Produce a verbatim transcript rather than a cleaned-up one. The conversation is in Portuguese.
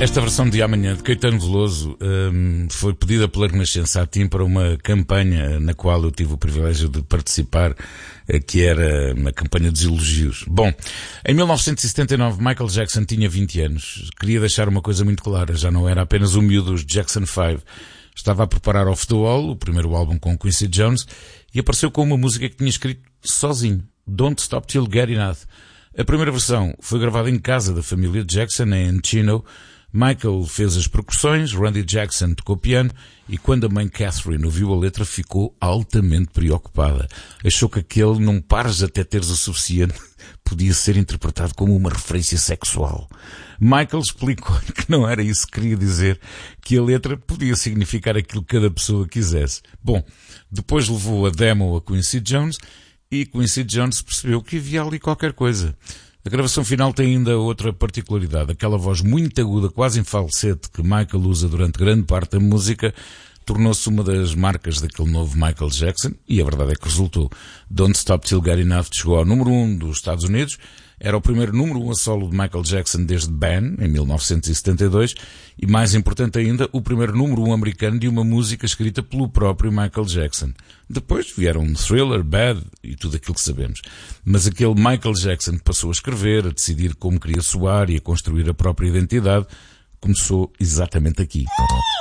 Esta versão de Amanhã de Caetano Veloso um, foi pedida pela Renascença à Tim para uma campanha na qual eu tive o privilégio de participar, que era uma campanha dos elogios. Bom, em mil novecentos e setenta e nove Michael Jackson tinha vinte anos. Queria deixar uma coisa muito clara, já não era apenas um miúdo dos Jackson five. Estava a preparar Off the Wall, o primeiro álbum com Quincy Jones, e apareceu com uma música que tinha escrito sozinho, Don't Stop Till You Get Enough. A primeira versão foi gravada em casa da família Jackson, em Encino. Michael fez as percussões, Randy Jackson tocou piano, e quando a mãe Catherine ouviu a letra ficou altamente preocupada. Achou que aquele "não pares até teres o suficiente" podia ser interpretado como uma referência sexual. Michael explicou que não era isso que queria dizer, que a letra podia significar aquilo que cada pessoa quisesse. Bom, depois levou a demo a Quincy Jones, e Quincy Jones percebeu que havia ali qualquer coisa. A gravação final tem ainda outra particularidade. Aquela voz muito aguda, quase em falsete, que Michael usa durante grande parte da música, tornou-se uma das marcas daquele novo Michael Jackson, e a verdade é que resultou. Don't Stop Till Get Enough chegou ao número um dos Estados Unidos, era o primeiro número um a solo de Michael Jackson desde Ben, em mil novecentos e setenta e dois, e mais importante ainda, o primeiro número um americano de uma música escrita pelo próprio Michael Jackson. Depois vieram Thriller, Bad e tudo aquilo que sabemos. Mas aquele Michael Jackson que passou a escrever, a decidir como queria soar e a construir a própria identidade, começou exatamente aqui.